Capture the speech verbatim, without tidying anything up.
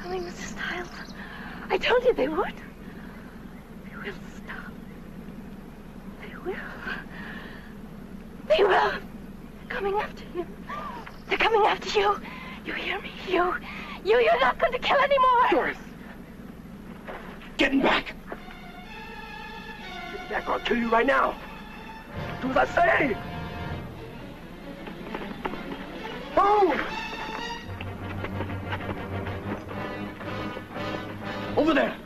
coming, Mister Stiles. I told you they would. They will stop. They will. They will. They're coming after you. They're coming after you. You hear me? You. You, you're not going to kill anymore. Doris. Getting back. Get back or I'll kill you right now. Do as I say. Move. Over there.